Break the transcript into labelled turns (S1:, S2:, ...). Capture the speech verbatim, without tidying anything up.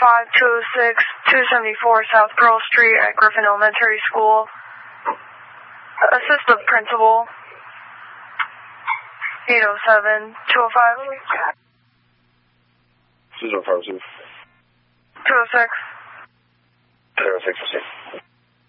S1: five, two oh six, two seventy-four South Pearl Street at Griffin Elementary School. Assist the principal. eight oh seven, two oh five.
S2: This is affirmative.
S1: two oh six.
S2: two oh six.